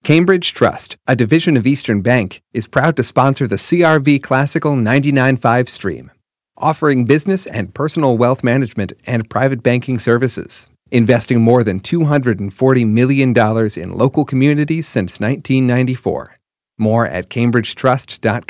Cambridge Trust, a division of Eastern Bank, is proud to sponsor the CRV Classical 99.5 stream, offering business and personal wealth management and private banking services, investing more than $240 million in local communities since 1994. More at cambridgetrust.com.